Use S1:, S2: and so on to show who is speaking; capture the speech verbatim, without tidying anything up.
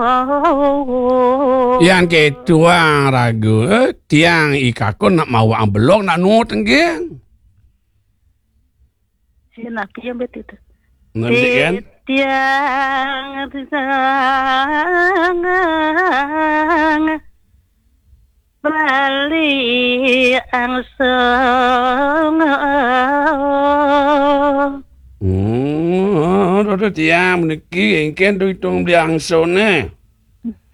S1: Yang ke tuang ragu, eh, tiang ikakon nak mau ang belok nak nut enggen.
S2: Sina kiyo betul.
S1: Nanti kan?
S2: Tiang tiang bali ang song.
S1: Hmm, ada tiang meniki engken tu hitung beli angson eh.